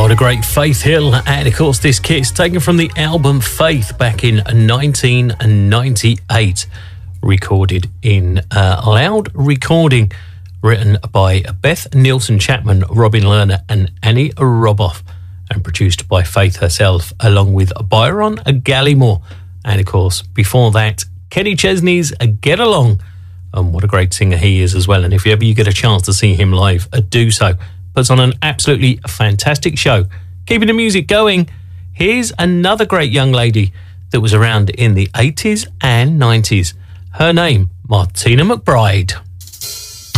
What a great Faith Hill. And of course, this kit's taken from the album Faith back in 1998. Recorded in Loud Recording, written by Beth Nielsen Chapman, Robin Lerner and Annie Roboff, and produced by Faith herself, along with Byron Gallimore. And of course, before that, Kenny Chesney's Get Along. And what a great singer he is as well. And if ever you get a chance to see him live, do so. Puts on an absolutely fantastic show. Keeping the music going, here's another great young lady that was around in the 80s and 90s. Her name, Martina McBride.